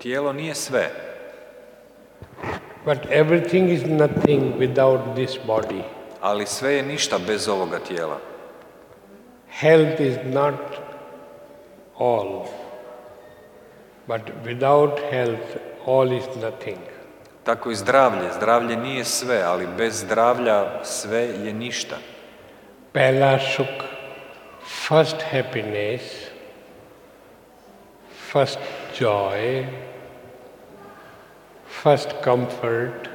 Tijelo nije sve. But everything is nothing without this body. Ali sve je ništa bez ovoga tijela. Health is not all. But without health, all is nothing. Tako i zdravlje. Zdravlje nije sve, ali bez zdravlja sve je ništa. Pehla sukh, first happiness, first joy, first comfort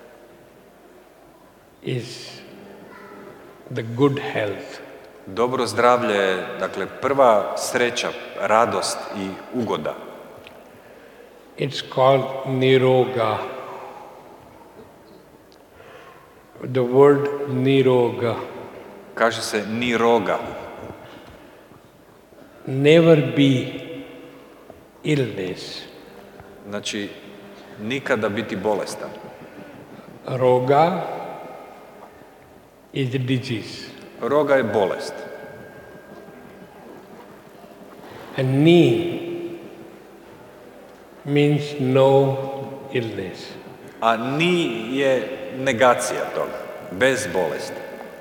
is the good health. Dobro zdravlje je, dakle, prva sreća, radost i ugoda. It's called niroga. The word niroga. Kaže se niroga. Never be illness. Znači, nikada biti bolestan. Roga is disease. Roga je bolest. And ni means no illness. A ni je negacija toga, bez bolesti.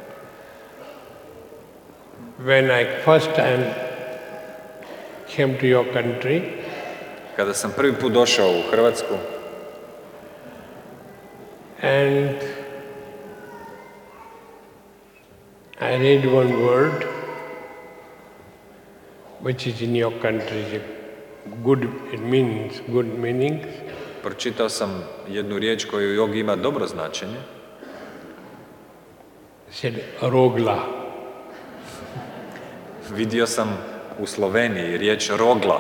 When I first time came to your country, Kada sam prvi put došao u Hrvatsku and I read one word which is in your country, good, it means good meaning. pročitao sam jednu riječ koju u jogi ima dobro značenje. Said rogla. Vidio sam u Sloveniji riječ rogla.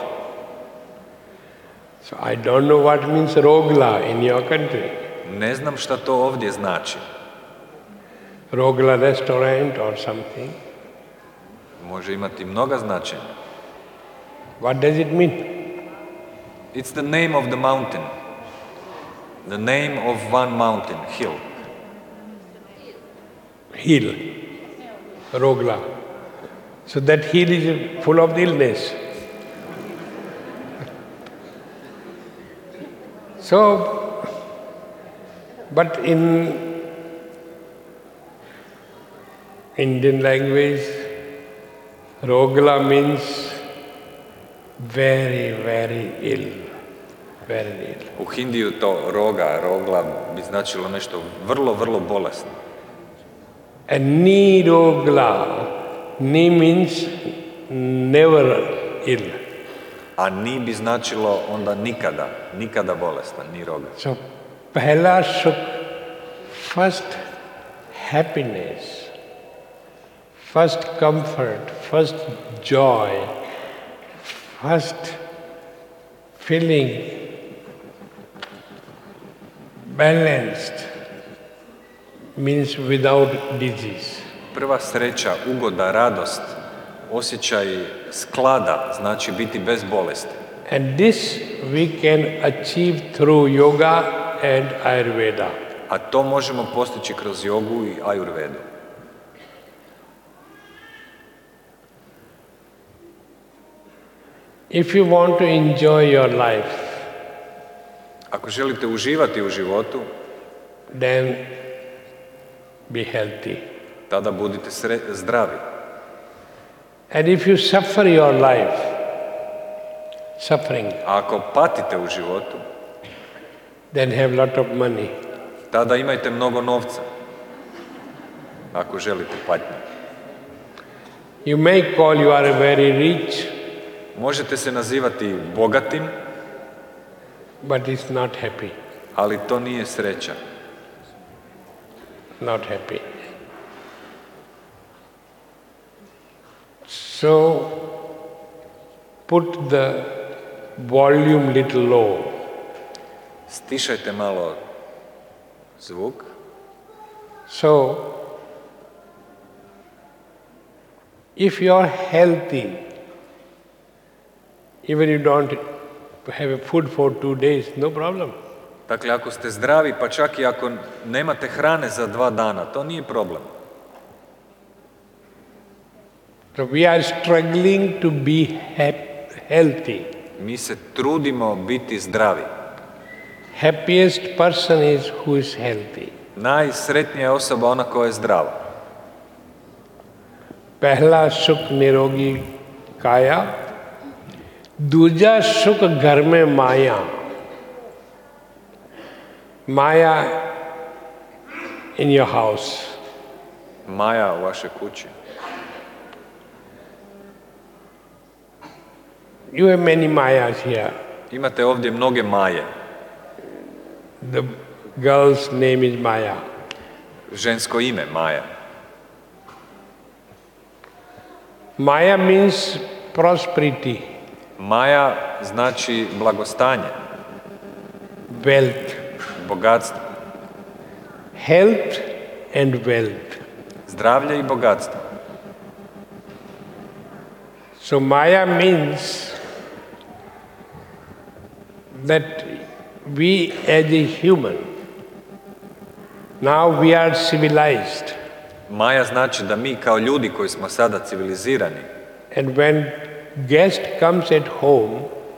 So I don't know what means rogla in your country. Ne znam šta to ovdje znači. Rogla restaurant or something. Može imati mnoga značenja. What does it mean? It's the name of the mountain. The name of one mountain, hill. Hill. Rogla. So that hill is full of illness. So, but in Indian language, Rogla means very, very ill. Very ill. U Hindiju to rogla bi značilo nešto vrlo, vrlo bolesno. And nirogla, ni means never ill. A ni bi značilo onda nikada bolestan, ni roga. So, pehla sukh, first happiness, first comfort, first joy, first feeling balanced means without disease. Prva sreća, ugoda, radost, osjećaj sklada, znači biti bez bolesti. And this we can achieve through yoga and Ayurveda. A to možemo postići kroz jogu i ajurvedu. If you want to enjoy your life, Ako želite uživati u životu, then be healthy. tada budite zdravi. And if you suffer your life, suffering, A ako patite u životu, then have lot of money. tada imajte mnogo novca. Ako želite patnju. You may call you are very rich, Možete se nazivati bogatim, but it's not happy. ali to nije sreća. Not happy. So, put the volume little low. Stišajte malo zvuk. So, if you are healthy, even you don't have a food for 2 days, no problem. Dakle, ako ste zdravi, pa čak i ako nemate hrane za 2 dana, to nije problem. So we are struggling to be healthy. Mi se trudimo biti zdravi. Happiest person is who is healthy. Najsretnija je osoba ona koja je zdrava. पहला सुख निरोगी काया, दूजा सुख घर में माया. Maya in your house. Maja u vašoj kući. You have many Mayas here. Imate ovdje mnoge Maje. The girl's name is Maya. Žensko ime Maja. Maya means prosperity, Maja znači blagostanje, wealth, bogatstvo, health and wealth. zdravlje i bogatstvo. So Maya means that we as a human, now we are civilized. Maja znači da mi kao ljudi koji smo sada civilizirani, And when guest comes at home,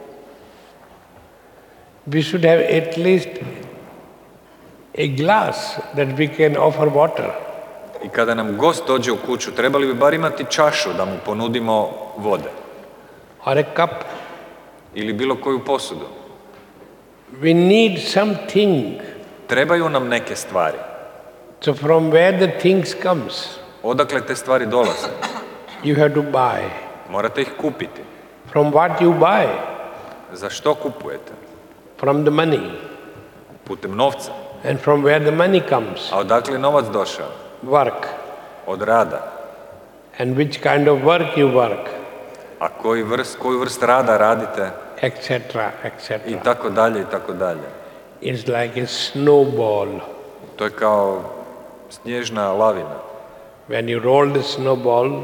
we should have at least a glass that we can offer water. i kada nam gost dođe u kuću, trebali bi bar imati čašu da mu ponudimo vode Or a cup. ili bilo koju posudu. We need something. Trebaju nam neke stvari. So from where the things comes, Odakle te stvari dolaze? you have to buy. Morate ih kupiti. From what you buy? Za što kupujete? From the money. Putem novca. And from where the money comes? A odakle je novac došao? Work. Od rada. And which kind of work you work? A koju vrst rada radite? Etc. etc. I tako dalje, i tako dalje. It's like a snowball. To je kao snježna lavina. When you roll the snowball,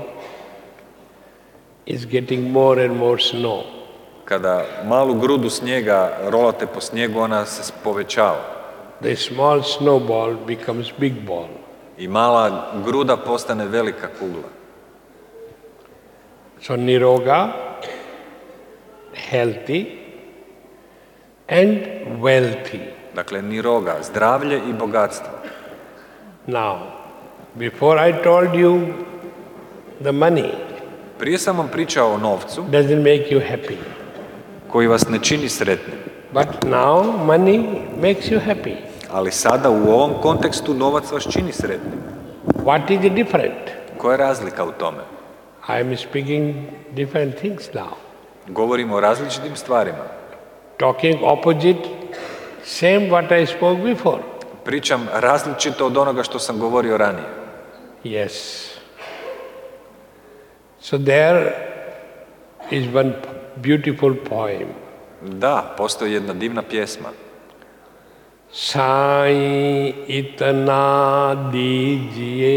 it's getting more and more snow. Kada malu grudu snijega rolate po snijegu, ona se povećava. The small snowball becomes big ball. I mala gruda postane velika kugla. So niroga, healthy and wealthy. Dakle, niroga, zdravlje i bogatstvo. Now, before I told you the money Prije sam vam pričao o novcu doesn't make you happy. koji vas ne čini sretnim. But now money makes you happy. Ali sada u ovom kontekstu novac vas čini sretnim. What is the difference? Koja je razlika u tome? I am speaking different things now. Govorimo o različitim stvarima. Talking opposite, same what I spoke before. Pričam različito od onoga što sam govorio ranije. Yes. So there is one beautiful poem. Da, postoji jedna divna pjesma. Sai इतना दीजिए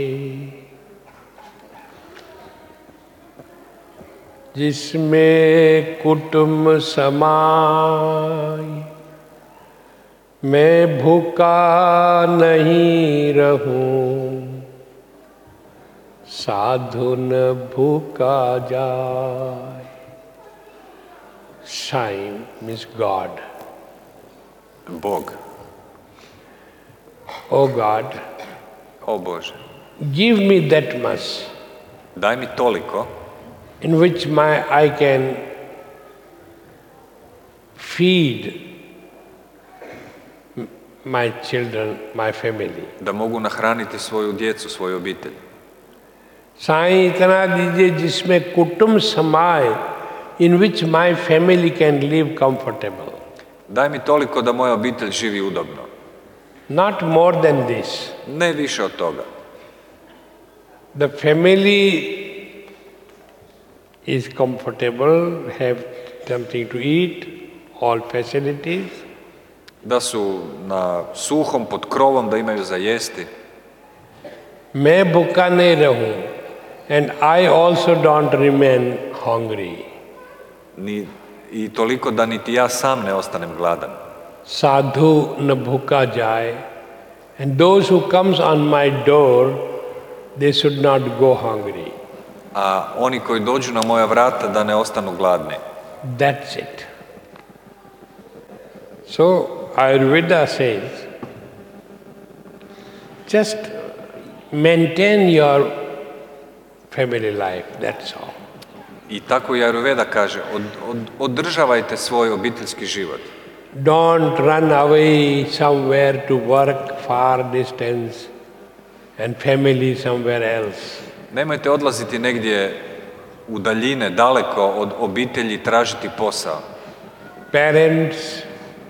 जिसमें कुटुम्ब समाए, मैं भूखा नहीं रहूं, साधु न भूखा जाए. Saint means God. Bog. Oh God, O Bože, give me that much daj mi toliko in which I can feed my children, my family. da mogu nahraniti svoju djecu, svoju obitelj. Sai इतना दीजिए जिसमें कुटुंब समाए, in which my family can live comfortable. Daj mi toliko da moja obitelj živi udobno. Not more than this. Ne više od toga. The family is comfortable, have something to eat, all facilities. Da su na suhom pod krovom, da imaju za jesti. मैं भूखा नहीं रहूं, and I also don't remain hungry. I toliko da niti ja sam ne ostanem gladan. Sadhu na bhuka jaye, and those who comes on my door, they should not go hungry. A oni koji dođu na moja vrata da ne ostanu gladni. That's it. So Ayurveda says, just maintain your family life, that's all. I tako i Ayurveda kaže, održavajte svoj obiteljski život. Don't run away somewhere to work far distance and family somewhere else. Nemojte odlaziti negdje u daljine, daleko od obitelji, tražiti posao. Parents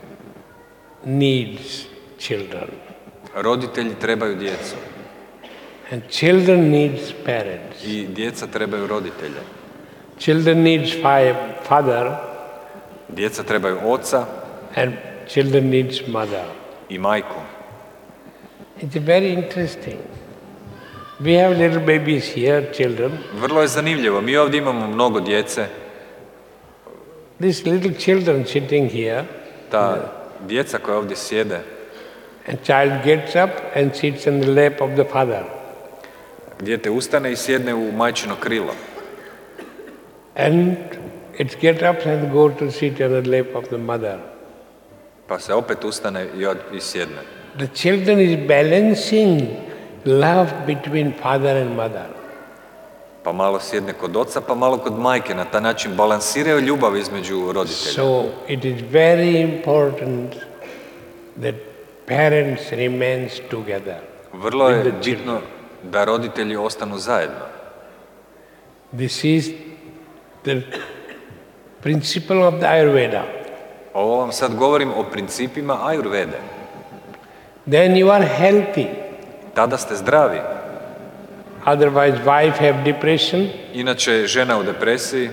needs children. Roditelji trebaju djecu. And children needs parents. I djeca trebaju roditelje. Children needs father. Djeca trebaju oca. And children needs mother. I majku. It's very interesting. We have little babies here, children. Vrlo je zanimljivo. Mi ovdje imamo mnogo djece. These little children sitting here. Ta djeca koja ovdje sjede. And child gets up and sits in the lap of the father. Dijete ustane i sjedne u majčino krilo. And it gets up and goes to sit in the lap of the mother. Pa se opet ustane i sjedne. The children is balancing love between father and mother. Pa malo sjedne kod oca, pa malo kod majke. Na taj način balansiraju ljubav između roditelja. So it is very important that parents remains together. Vrlo je bitno da roditelji ostanu zajedno. This is the principle of the Ayurveda. Ovo vam sad govorim o principima Ayurvede. Then you are healthy. Tada ste zdravi. Otherwise wife have depression. Inače je žena u depresiji.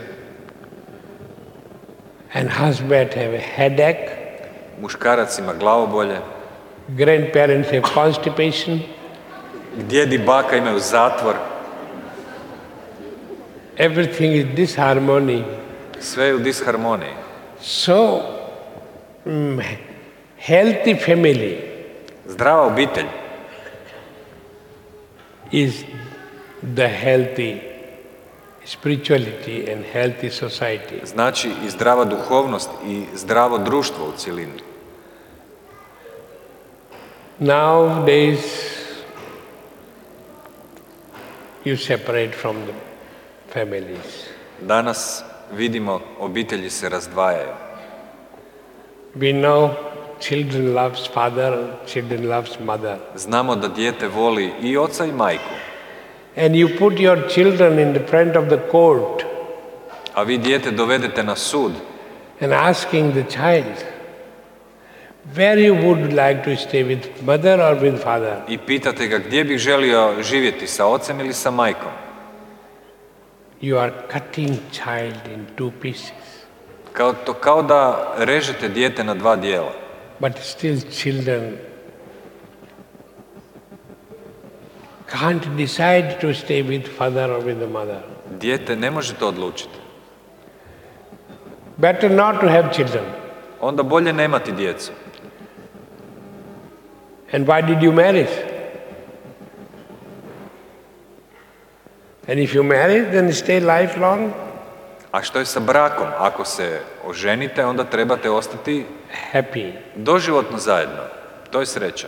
And husband have a headache. Muškarac ima glavobolje. Grandparents have constipation. Djed i baka imaju zatvor. Everything is disharmony. Sve je u disharmoniji. So, healthy family Zdrava obitelj is the healthy spirituality and healthy society. znači i zdrava duhovnost i zdravo društvo u cjelini. Nowadays, you separate from the families. Danas vidimo obitelji se razdvajaju. We know children loves father, children loves mother. Znamo da dijete voli i oca i majku. And you put your children in the front of the court. A vi dijete dovedete na sud. And asking the child, where you would like to stay, with mother or with father? I pitate ga gdje bih želio živjeti, sa ocem ili sa majkom. You are cutting child in two pieces. Kao da režete dijete na dva dijela. But still children can't decide to stay with father or with the mother. Dijete ne može to odlučiti. Better not to have children. Onda bolje nemati djecu. And why did you marry? And if you marry, then stay lifelong. A što je sa brakom? Ako se oženite, onda trebate ostati Happy. doživotno zajedno. To je sreća.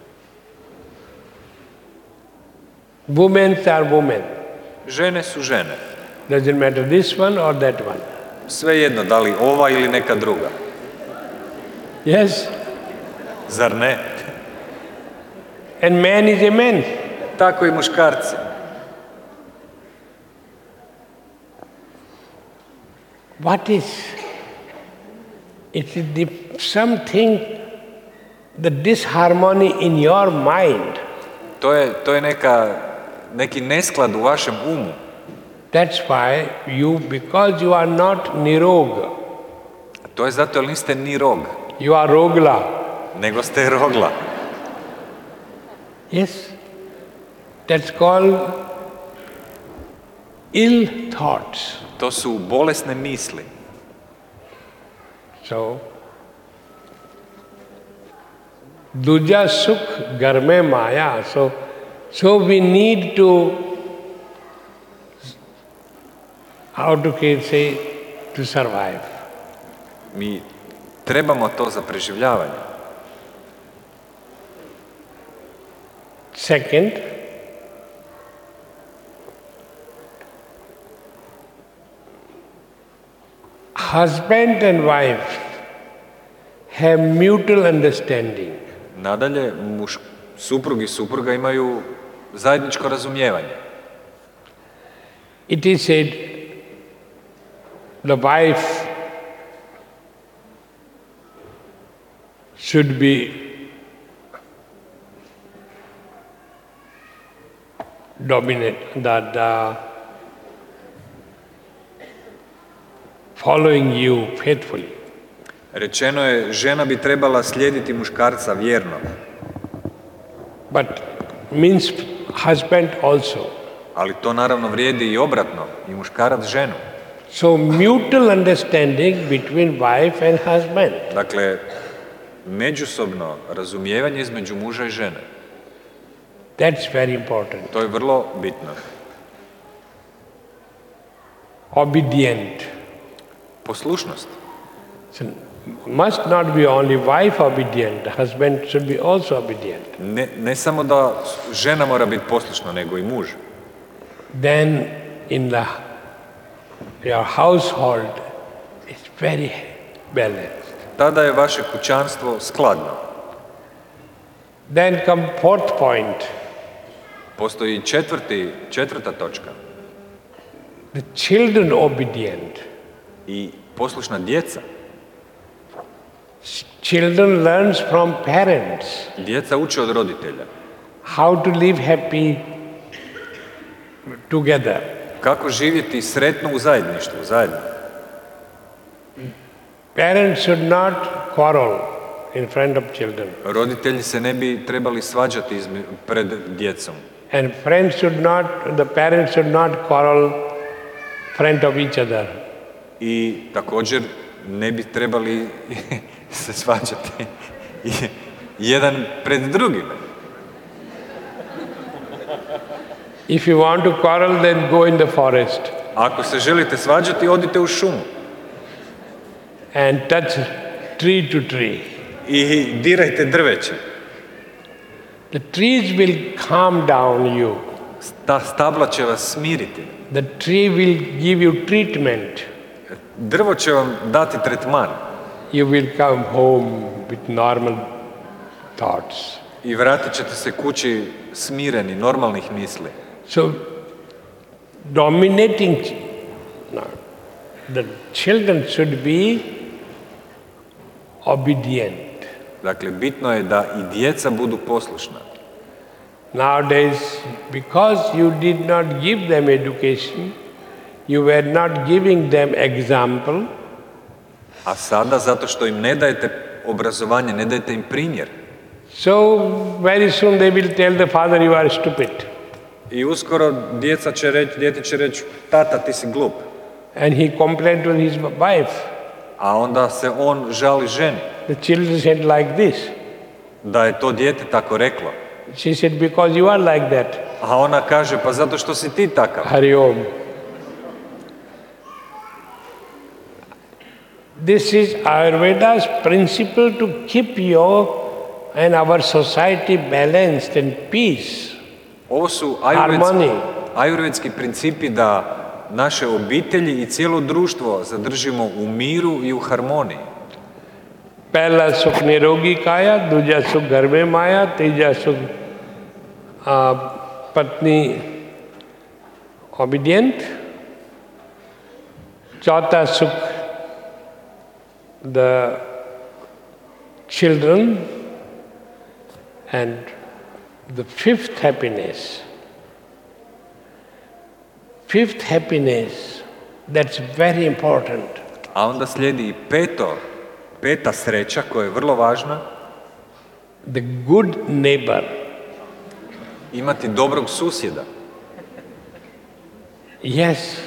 Women are women. Žene su žene. Doesn't matter this one or that one. Svejedno, da li ova ili neka druga. Yes? Zar ne? And man is a man. Tako i muškarci. What is? It is something, the disharmony in your mind. To je neki nesklad u vašem umu. That's why because you are not nirog. To je zato jer niste ni rog, You are rogla. nego ste rogla. Yes. That's called ill thoughts. To su bolesne misli. So, duja sukh ghar mein maya. So we need to, how to say, to survive. Mi trebamo to za preživljavanje. Second, husband and wife have mutual understanding. Nadalje, suprug i supruga imaju zajedničko razumijevanje. It is said the wife should be dominant, following you faithfully. Rečeno je, žena bi trebala slijediti muškarca vjerno. But means husband also. Ali to naravno vrijedi i obratno, i muškarac ženu. So mutual understanding between wife and husband. Dakle, međusobno razumijevanje između muža i žene. That's very important. To je vrlo bitno. Obedient. Poslušnost. So must not be only wife obedient, the husband should be also obedient. Ne samo da žena mora biti poslušna, nego i muž. Then in your household is very balanced. Tada je vaše kućanstvo skladno. Then come fourth point. Postoji četvrta točka. The children obedient. I poslušna djeca. Children learns from parents. Djeca uče od roditelja. How to live happy together. Kako živjeti sretno u zajedništvu, zajedno. Parents should not quarrel in front of children. Roditelji se ne bi trebali svađati pred djecom. And the parents should not quarrel in front of each other. I također ne bi trebali se svađati jedan pred drugim. If you want to quarrel, then go in the forest. Ako se želite svađati, odite u šumu. And touch tree to tree. I dirajte drveće. The trees will calm down you. Ta stabla će vas smiriti. The tree will give you treatment. Drvo će vam dati tretman. You will come home with normal thoughts. I vratit ćete se kući smireni, normalnih misli. So, the children should be obedient. Dakle, bitno je da i djeca budu poslušna. Nowadays, because you did not give them education, you were not giving them example. A sada, zato što im ne dajete obrazovanje, ne dajete im primjer. So, very soon they will tell the father, you are stupid. I uskoro dijete će reći, tata, ti si glup. And he complained to his wife. A onda se on žali ženi. The children said like this. Da je to dijete tako reklo. She said, because you are like that. A ona kaže, pa zato što si ti takav. Hari Om. This is Ayurveda's principle to keep your and our society balanced and peace. Ovo su ajurvedski principi da naše obitelji i cijelo društvo zadržimo u miru i u harmoniji. Pehla sukh nirogi kaya, duja sukh ghar mein maya, tija sukh patni obedient, chautha sukh the children, and the fifth happiness, that's very important. A onda slijedi i peta sreća koja je vrlo važna. The good neighbor. Imati dobrog susjeda. Yes.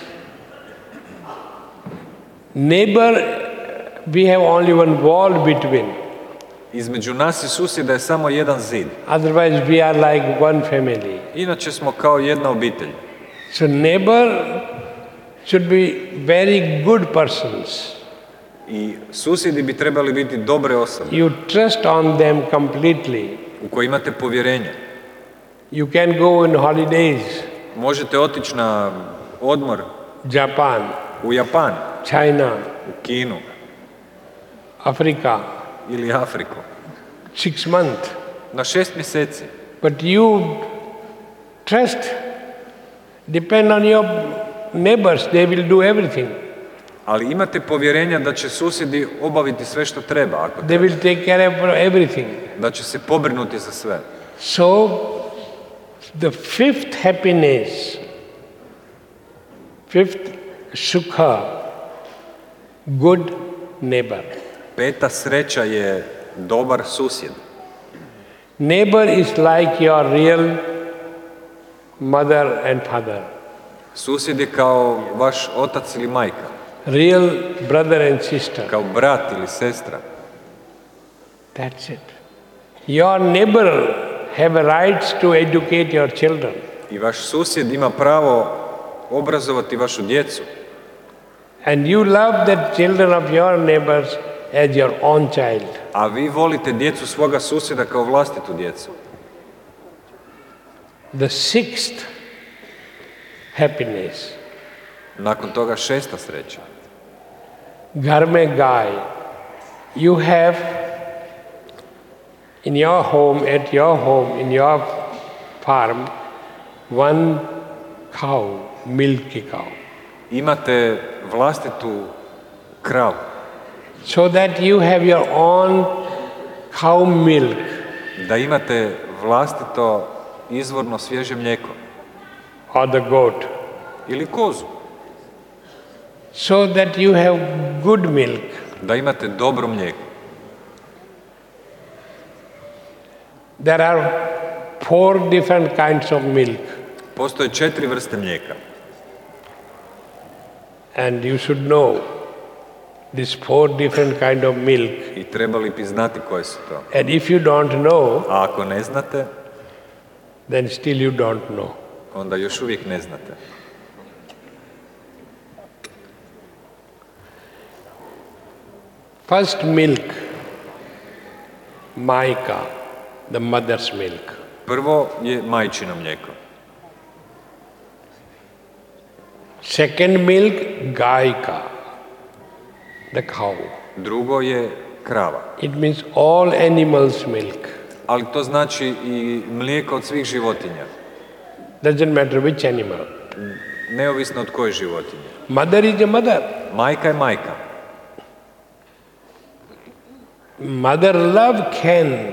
Neighbor, we have only one wall between. Između nas i susjeda je samo jedan zid. Otherwise we are like one family. Inače smo kao jedna obitelj. So neighbor should be very good persons. I susjedi bi trebali biti dobre osobe You trust on them completely. u koje imate povjerenje. You can go on holidays, Možete otići na odmor Japan, u Japan, China, u Kinu Africa, ili Afriku 6 months. na 6 mjeseci. But you trust, depend on your neighbors, they will do everything. Ali imate povjerenja da će susjedi obaviti sve što treba, ako They treba. will take care of everything. Da će se pobrinuti za sve. So, the fifth happiness, fifth sukha, good neighbor. 5. sreća je dobar susjed. Neighbor is like your real mother and father, Susjed je kao vaš otac ili majka, real brother and sister. kao brat ili sestra. That's it. Your neighbor have rights to educate your children. I vaš susjed ima pravo obrazovati vašu djecu. And you love the children of your neighbors as your own child. A vi volite djecu svoga susjeda kao vlastitu djecu. The sixth happiness, Nakon toga 6. sreća. घर में गाय. You have in your home, at your home, in your farm, one cow, milky cow. Imate vlastitu kravu. So that you have your own cow milk. Da imate vlastito izvorno svježe mlijeko. Or the goat. Ili kozu. So that you have good milk. Da imate dobro mlijeko. There are 4 different kinds of milk. Postoje 4 vrste mlijeka. And you should know these 4 different kind of milk. I trebali bi znati koje su to. And if you don't know, A ako ne znate, then still you don't know. onda još uvijek ne znate. First milk, maika, the mother's milk. Prvo je majčino mlijeko. Second milk, gaika, the cow. Drugo je krava. It means all animals' milk. Ali to znači i mlijeko od svih životinja. Doesn't matter which animal. Neovisno od koje životinje. Mother is a mother. Majka je majka. Mother love can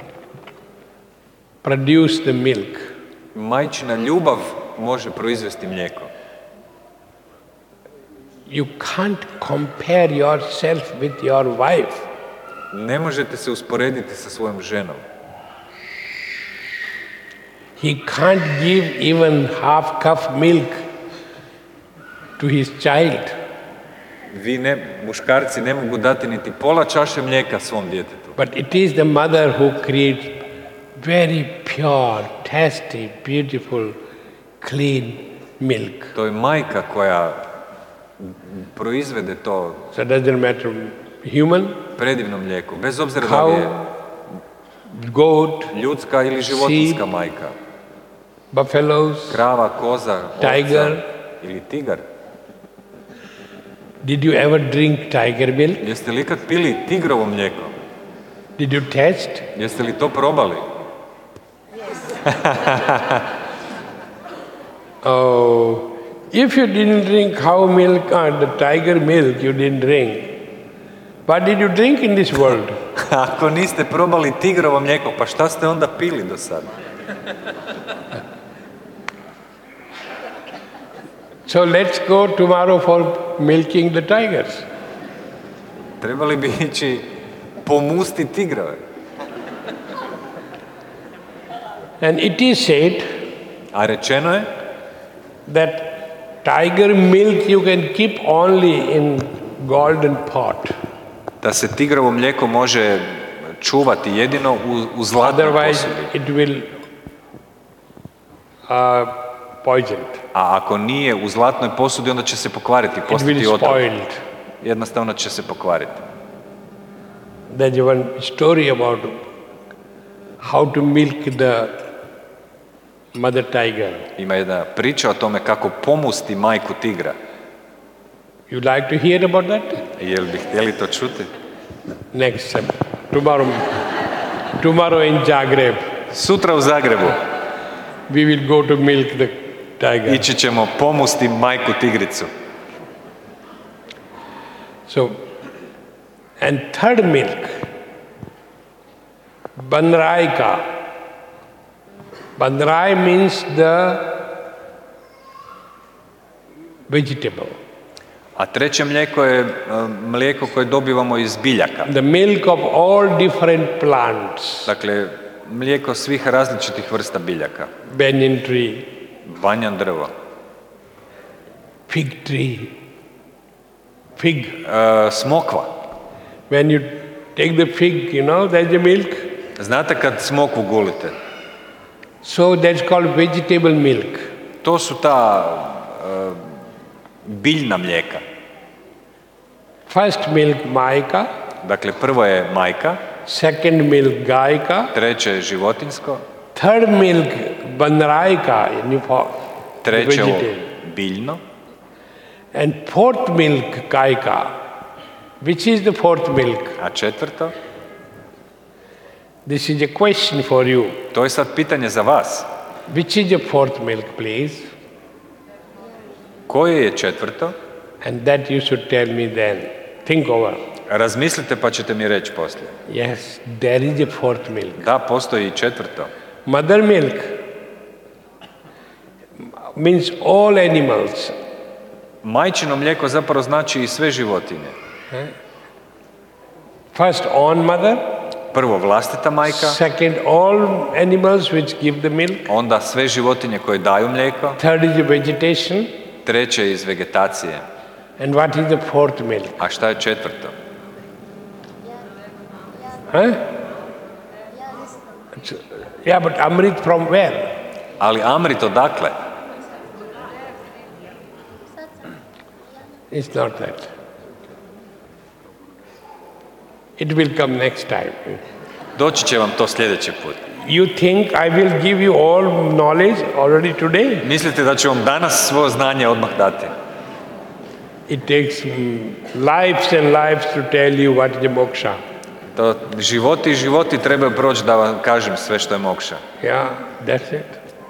produce the milk. Majčina ljubav može proizvesti mlijeko. You can't compare yourself with your wife. Ne možete se usporediti sa svojom ženom. He can't give even half cup milk to his child. Muškarci ne mogu dati niti pola čaše mlijeka svom djetetu. But it is the mother who creates very pure, tasty, beautiful, clean milk. To je majka koja proizvede to So it doesn't matter human, predivno mlijeko, bez obzira da li je cow, goat, ljudska ili životinjska majka. buffaloes. Krava, koza, Tiger. ovca ili tigar. Did you ever drink tiger milk? Jeste li ikad pili tigrovo mlijeko? Did you test? Jeste li to probali? Oh, if you didn't drink cow milk or the tiger milk, you didn't drink. What did you drink in this world? Ako niste probali tigrovo mlijeko, pa šta ste onda pili do sada? So let's go tomorrow for milking the tigers. Trebali bi ići pomusti tigrove. And it is said A rečeno je that tiger milk you can keep only in golden pot. da se tigrovo mlijeko može čuvati jedino u zlatnoj Otherwise posudi. it will poisoned. A ako nije u zlatnoj posudi, onda će se pokvariti, It postati will otrov. spoiled. Jednostavno će se pokvariti. There's one story about how to milk the mother tiger. Ima jedna priča o tome kako pomusti majku tigra. You like to hear about that? Jel bi htjeli to čuti? Next, tomorrow in Zagreb, Sutra u Zagrebu we will go to milk the tiger. ići ćemo pomusti majku tigricu. So, and third milk, Banraika. Banrai means the vegetable. A treće mlijeko je mlijeko koje dobivamo iz biljaka. The milk of all different plants. Dakle, mlijeko svih različitih vrsta biljaka. Banyan tree, Banjan drvo, fig tree, fig. smokva. When you take the fig, there's the milk. Znate kad smokvu gulite? So that's called vegetable milk. To su ta biljna mlijeka. First milk, Maika. Dakle, prvo je majka, Second milk, Gaika. treće je životinjsko, Third milk, Banraika, treće vegetable. biljno, And fourth milk, Kaika. Which is the fourth milk? a četvrto, This is a question for you. to je sad pitanje za vas. Which is the fourth milk, please? Koje je četvrto? And that you should tell me then. Think over. Razmislite pa ćete mi reći poslije. Yes, there is a fourth milk. Da, postoji i četvrto. Mother milk means all animals. Majčino mlijeko zapravo znači i sve životinje. First, on mother. Prvo vlastita majka, Second, all animals which give the milk. onda sve životinje koje daju mlijeko, Third is the vegetation. treće iz vegetacije. And what is the fourth milk? A šta je četvrto? Huh? Yeah, but Amrit from where? Ali Amrit odakle? It's not that. It will come next time. Doći će vam to sljedeći put. You think I will give you all knowledge already today? Mislite da ću vam danas svo znanje odmah dati? It takes lives and lives to tell you what is the moksha. To životi i životi trebaju proći da vam kažem sve što je mokša. Yeah, that's it.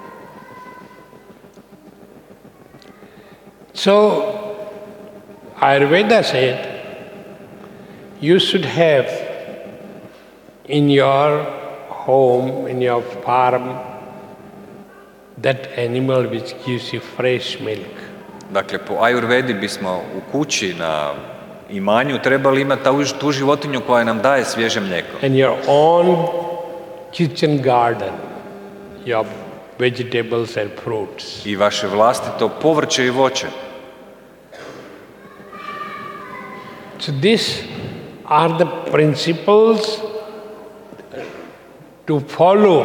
So, Ayurveda said, you should have in your home, in your farm, that animal which gives you fresh milk. Dakle, po Ajurvedi bismo u kući na imanju trebali imati tu životinju koja nam daje svježe mlijeko. And your own kitchen garden, your vegetables and fruits. I vaše vlastito povrće i voće. So these are the principles to follow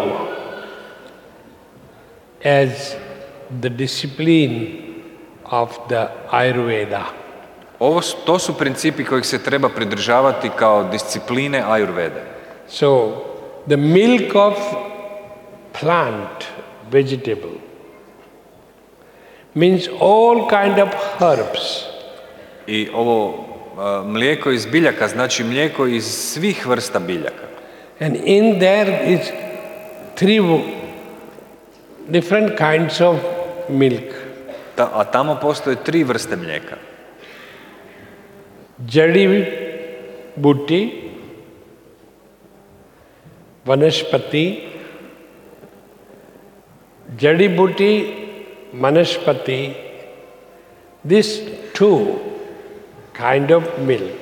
as the discipline of the Ayurveda. To su principi kojih se treba pridržavati kao discipline Ajurvede. So the milk of plant, vegetable, means all kind of herbs. I ovo mlijeko iz biljaka znači mlijeko iz svih vrsta biljaka. And in there is three different kinds of milk. A tamo postoje 3 vrste mlijeka. Jadi buti, vanaspati, jadi buti, vanaspati, these two kind of milk.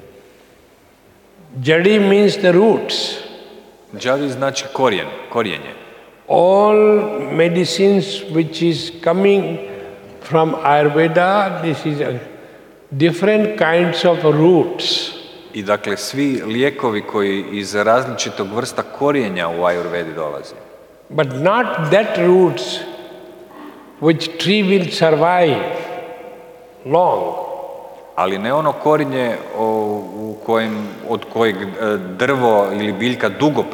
Jadi means the roots. Jadi znači korijenje. All medicines which is coming from Ayurveda, this is different kinds of roots. I dakle, svi lijekovi koji iz različitog vrsta korijenja u Ajurvedi dolaze. But not that roots which tree will survive long. Ali ne ono korinje od kojeg drvo ili biljka dugo